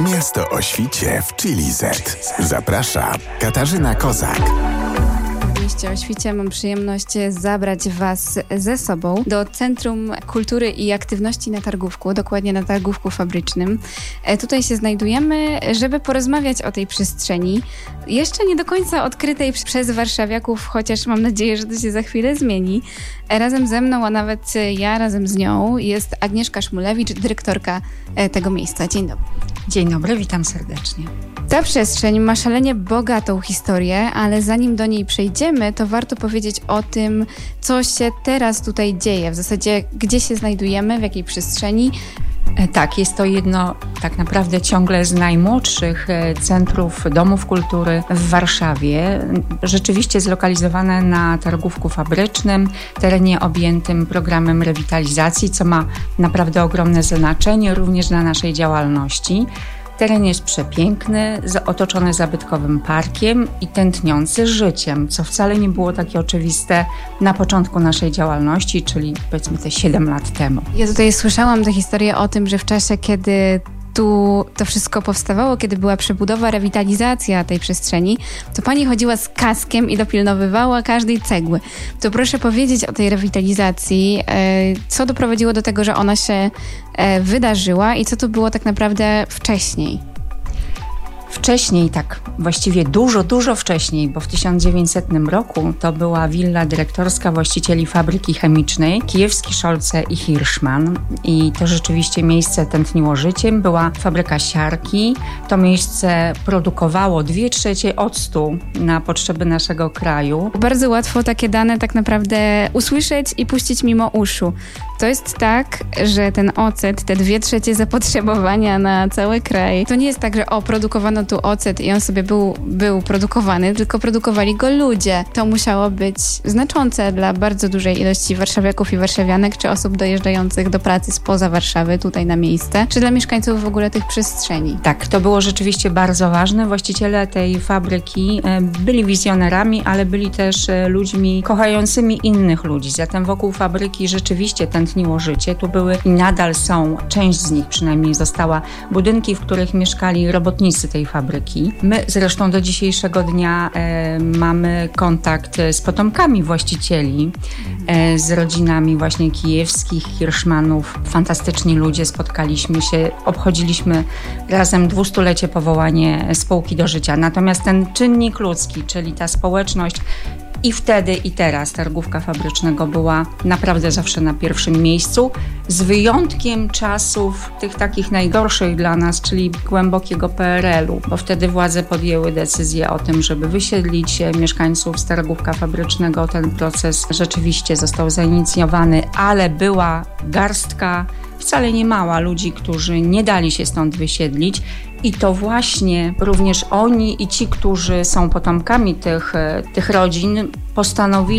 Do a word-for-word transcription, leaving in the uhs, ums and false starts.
Miasto o świcie w Chili Z. Zaprasza Katarzyna Kozak. W mieście o świcie mam przyjemność zabrać Was ze sobą do Centrum Kultury i Aktywności na Targówku, dokładnie na Targówku Fabrycznym. Tutaj się znajdujemy, żeby porozmawiać o tej przestrzeni, jeszcze nie do końca odkrytej przez warszawiaków, chociaż mam nadzieję, że to się za chwilę zmieni. Razem ze mną, a nawet ja razem z nią, jest Agnieszka Szmulewicz, dyrektorka tego miejsca. Dzień dobry. Dzień dobry, witam serdecznie. Ta przestrzeń ma szalenie bogatą historię, ale zanim do niej przejdziemy, to warto powiedzieć o tym, co się teraz tutaj dzieje. W zasadzie, gdzie się znajdujemy, w jakiej przestrzeni. Tak, jest to jedno tak naprawdę ciągle z najmłodszych centrów domów kultury w Warszawie. Rzeczywiście zlokalizowane na Targówku Fabrycznym, terenie objętym programem rewitalizacji, co ma naprawdę ogromne znaczenie również dla naszej działalności. Teren jest przepiękny, otoczony zabytkowym parkiem i tętniący życiem, co wcale nie było takie oczywiste na początku naszej działalności, czyli powiedzmy te siedem lat temu. Ja tutaj słyszałam tę historię o tym, że w czasie, kiedy tu to wszystko powstawało, kiedy była przebudowa, rewitalizacja tej przestrzeni, to pani chodziła z kaskiem i dopilnowywała każdej cegły. To proszę powiedzieć o tej rewitalizacji, co doprowadziło do tego, że ona się wydarzyła i co to było tak naprawdę wcześniej? Wcześniej, tak właściwie dużo, dużo wcześniej, bo w tysiąc dziewięćsetnym roku to była willa dyrektorska właścicieli fabryki chemicznej Kijewski, Szolce i Hirschman. I to rzeczywiście miejsce tętniło życiem. Była fabryka siarki. To miejsce produkowało dwie trzecie octu na potrzeby naszego kraju. Bardzo łatwo takie dane tak naprawdę usłyszeć i puścić mimo uszu. To jest tak, że ten ocet, te dwie trzecie zapotrzebowania na cały kraj, to nie jest tak, że o, produkowano tu ocet i on sobie był, był produkowany, tylko produkowali go ludzie. To musiało być znaczące dla bardzo dużej ilości warszawiaków i warszawianek, czy osób dojeżdżających do pracy spoza Warszawy, tutaj na miejsce, czy dla mieszkańców w ogóle tych przestrzeni. Tak, to było rzeczywiście bardzo ważne. Właściciele tej fabryki byli wizjonerami, ale byli też ludźmi kochającymi innych ludzi. Zatem wokół fabryki rzeczywiście tętniło życie. Tu były i nadal są, część z nich przynajmniej została, budynki, w których mieszkali robotnicy tej fabryki. My zresztą do dzisiejszego dnia e, mamy kontakt z potomkami właścicieli, e, z rodzinami właśnie kijewskich, Hirschmanów. Fantastyczni ludzie, spotkaliśmy się, obchodziliśmy razem dwustulecie powołanie spółki do życia. Natomiast ten czynnik ludzki, czyli ta społeczność, i wtedy, i teraz Targówka Fabrycznego była naprawdę zawsze na pierwszym miejscu, z wyjątkiem czasów tych takich najgorszych dla nas, czyli głębokiego P R L u, bo wtedy władze podjęły decyzję o tym, żeby wysiedlić mieszkańców z Targówka Fabrycznego. Ten proces rzeczywiście został zainicjowany, ale była garstka wcale nie mała ludzi, którzy nie dali się stąd wysiedlić. I to właśnie również oni i ci, którzy są potomkami tych, tych rodzin, postanowili